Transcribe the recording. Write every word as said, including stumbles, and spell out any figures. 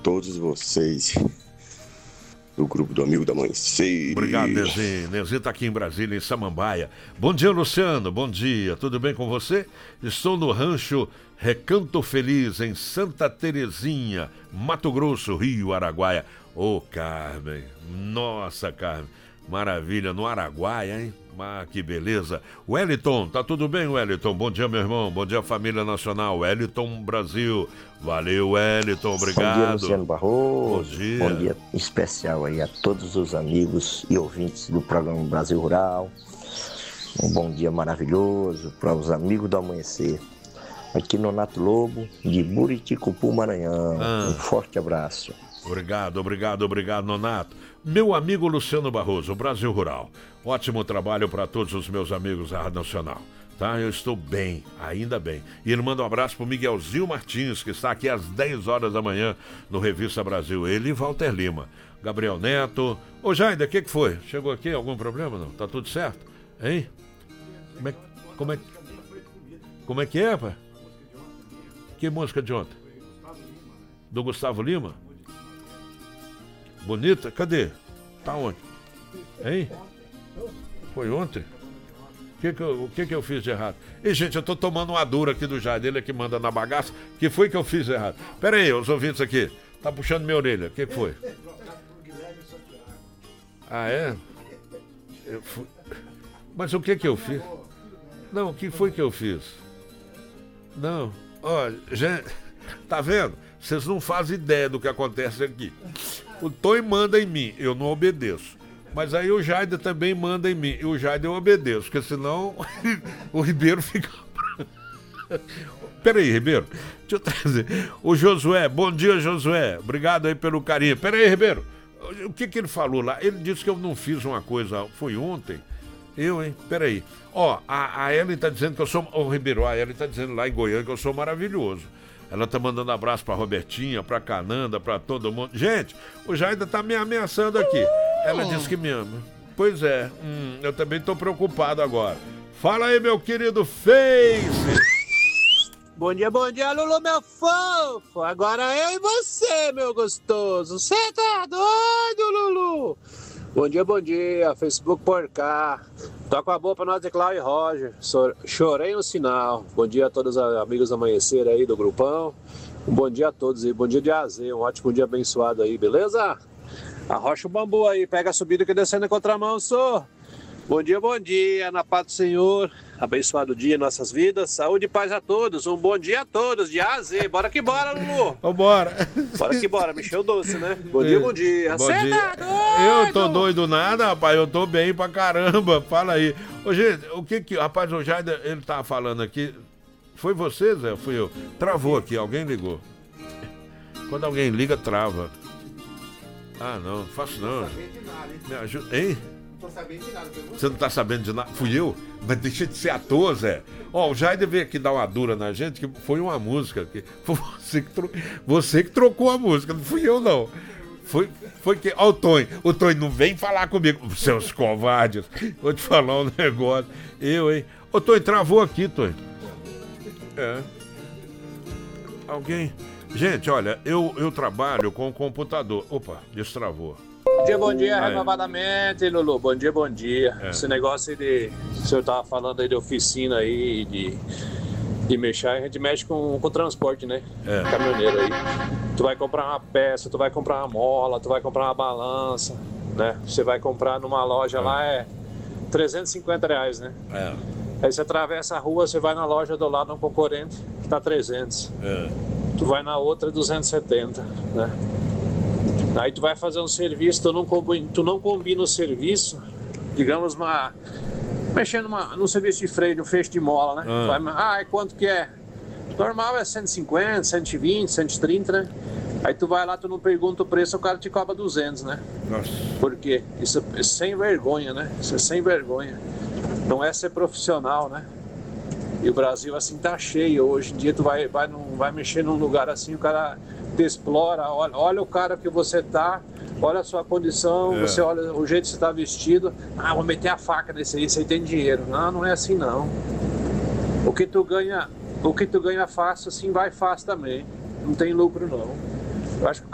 todos vocês do grupo do Amigo da Amanhecer. Obrigado, Nezinho. Nezinho está aqui em Brasília, em Samambaia. Bom dia, Luciano. Bom dia. Tudo bem com você? Estou no rancho Recanto Feliz, em Santa Terezinha, Mato Grosso, Rio, Araguaia. Ô, Carmen. Nossa, Carmen. Maravilha. No Araguaia, hein? Ah, que beleza. Wellington, tá tudo bem, Wellington? Bom dia, meu irmão. Bom dia, família nacional. Wellington, Brasil. Valeu, Wellington. Obrigado. Bom dia, Luciano Barroso. Bom dia. Bom dia especial aí a todos os amigos e ouvintes do programa Brasil Rural. Um bom dia maravilhoso para os amigos do Amanhecer. Aqui no Nato Lobo, de Buriticupu, Maranhão. Ah. Um forte abraço. Obrigado, obrigado, obrigado, Nonato. Meu amigo Luciano Barroso, Brasil Rural. Ótimo trabalho para todos os meus amigos da Rádio Nacional. Tá? Eu estou bem, ainda bem. E ele manda um abraço para o Miguelzinho Martins, que está aqui às dez horas da manhã no Revista Brasil. Ele e Walter Lima. Gabriel Neto. Ô, Jaida, o que, que foi? Chegou aqui? Algum problema? Não? Tá tudo certo? Hein? Como é, como é, como é que é, pai? Que música de ontem? Do Gustavo Lima? Bonita? Cadê? Tá onde? Hein? Foi ontem? O que que eu, o que que eu fiz de errado? E, gente, eu tô tomando uma dura aqui do Jair, ele é que manda na bagaça. O que foi que eu fiz de errado? Pera aí, os ouvintes aqui. Tá puxando minha orelha. O que que foi? Ah, é? Eu fui... Mas o que que eu fiz? Não, o que foi que eu fiz? Não. Olha, gente, tá vendo? Vocês não fazem ideia do que acontece aqui. O Tonho manda em mim, eu não obedeço. Mas aí o Jaide também manda em mim, e o Jaide eu obedeço, porque senão o Ribeiro fica... Peraí, Ribeiro, deixa eu trazer. O Josué, bom dia, Josué. Obrigado aí pelo carinho. Peraí, Ribeiro, o que que ele falou lá? Ele disse que eu não fiz uma coisa, foi ontem? Eu, hein? Peraí. Ó, a, a Ellen tá dizendo que eu sou... Ô, Ribeiro, a Ellen tá dizendo lá em Goiânia que eu sou maravilhoso. Ela tá mandando abraço pra Robertinha, pra Cananda, pra todo mundo. Gente, o Jaida tá me ameaçando aqui. Ela disse que me ama. Pois é, hum, eu também tô preocupado agora. Fala aí, meu querido Face. Bom dia, bom dia, Lulu, meu fofo. Agora eu e você, meu gostoso. Você tá doido, Lulu? Bom dia, bom dia, Facebook por cá. Toca a boa pra nós de Cláudio e Roger. Chorei no sinal. Bom dia a todos os amigos do Amanhecer aí do grupão. Um bom dia a todos aí. Bom dia de azer. Um ótimo dia abençoado aí, beleza? Arrocha o bambu aí. Pega a subida que descendo em contramão, sou. Bom dia, bom dia. Na paz do Senhor. Abençoado dia em nossas vidas. Saúde e paz a todos. Um bom dia a todos. De A a Z. Bora que bora, Lulu. Vambora. Bora que bora. Mexeu doce, né? Bom dia, bom dia. Bom dia. Tá doido? Eu tô doido nada, rapaz. Eu tô bem pra caramba. Fala aí. Ô, gente, o que que... Rapaz, o Jair, ele tá falando aqui... Foi você, Zé? Fui eu. Travou aqui. Alguém ligou. Quando alguém liga, trava. Ah, não. Não faço não. Me ajuda. Hein? Não tô sabendo de nada. Você não tá sabendo de nada? Fui eu? Mas deixa de ser ator, Zé. Ó, o Jair veio aqui dar uma dura na gente, que foi uma música. Que foi você que, tro... você que trocou a música, não fui eu, não. Foi, foi que... Ó o Tonho. O Tonho não vem falar comigo. Seus covardes. Vou te falar um negócio. Eu, hein? Ô, Tonho, travou aqui, Tonho. É. Alguém... Gente, olha, eu, eu trabalho com o computador. Opa, destravou. Bom dia, bom dia, ah, renovadamente, é. Lulu. Bom dia, bom dia. É. Esse negócio aí de... O senhor tava falando aí de oficina aí, de, de mexer. A gente mexe com, com transporte, né? É. Caminhoneiro aí. Tu vai comprar uma peça, tu vai comprar uma mola, tu vai comprar uma balança, né? Você vai comprar numa loja é. lá, é trezentos e cinquenta reais, né? É. Aí você atravessa a rua, você vai na loja do lado, um concorrente, que tá trezentos. É. Tu vai na outra, duzentos e setenta, né? Aí tu vai fazer um serviço, tu não combina, tu não combina o serviço, digamos, uma, mexendo uma, num serviço de freio, no fecho de mola, né? Ah, vai, ah, e quanto que é? Normal é cento e cinquenta, cento e vinte, cento e trinta, né? Aí tu vai lá, tu não pergunta o preço, o cara te cobra duzentos, né? Nossa. Por quê? Isso é sem vergonha, né? Isso é sem vergonha. Não é ser profissional, né? E o Brasil assim tá cheio. Hoje em dia tu vai, vai, num, vai mexer num lugar assim, o cara te explora, olha, olha o cara que você tá, olha a sua condição, é. você olha o jeito que você tá vestido. Ah, vou meter a faca nesse aí, esse aí tem dinheiro. Não, não é assim não. O que tu ganha, o que tu ganha fácil, assim vai fácil também. Não tem lucro não. Eu acho que